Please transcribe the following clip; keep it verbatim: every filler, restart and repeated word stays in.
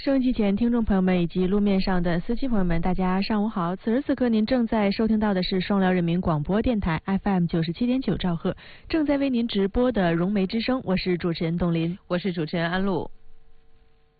收音机前听众朋友们以及路面上的司机朋友们，大家上午好。此时此刻您正在收听到的是双辽人民广播电台 F M 九十七点九兆赫，正在为您直播的融媒之声，我是主持人董林， 我是主持人安露。